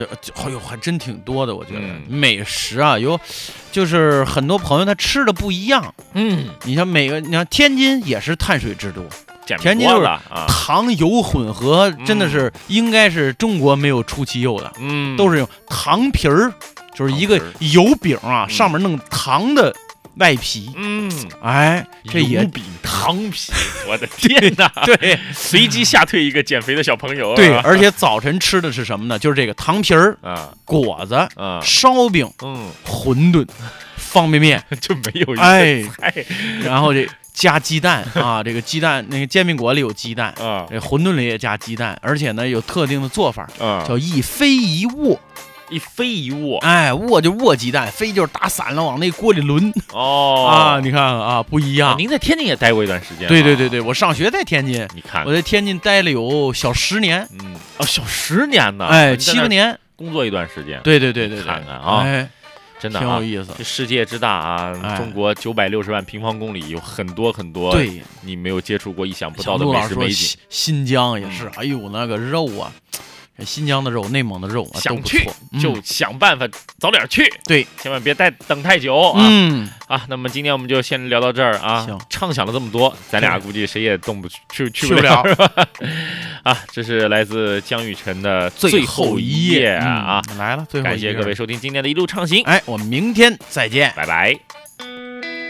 哎呦，还真挺多的，我觉得、美食啊，就是很多朋友他吃的不一样。你像你像天津也是碳水之都，天津就是糖油混合，真的是应该是中国没有出其右的。都是用糖皮儿，就是一个油饼啊，上面弄糖的外皮。哎，这也饼糖皮，我的天哪！ 对， 随机吓退一个减肥的小朋友。 对，而且早晨吃的是什么呢？就是这个糖皮儿果子烧饼馄饨方便面就没有然后这加鸡蛋啊，这个鸡蛋那个煎饼果里有鸡蛋这馄饨里也加鸡蛋，而且呢有特定的做法叫一飞一卧。 一飞一卧， 卧就卧鸡蛋，飞就是打散了往那锅里抡。你看看啊，不一样。 您在天津也待过一段时间。 对，我上学在天津。 你看， 我在天津待了有小10年。 小10年呢 ，7个年， 工作一段时间。 对， 看看啊，真的挺有意思。 这世界之大啊，中国960万平方公里，有很多对你没有接触过、意想不到的美食美景。 新疆也是，哎呦那个肉啊。新疆的肉、内蒙的肉啊， 想去就想办法早点去， 对， 千万别等太久啊！那么今天我们就先聊到这儿啊。畅想了这么多，咱俩估计谁也去不了，是吧？这是来自姜育晨的最后一页啊！ 来了，最后一页。 感谢各位收听今天的一路畅行， 我们明天再见， 拜拜。